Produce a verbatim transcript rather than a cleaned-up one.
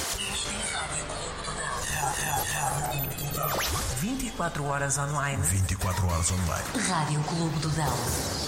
vinte e quatro horas online. vinte e quatro horas online. Rádio Clube do Dão.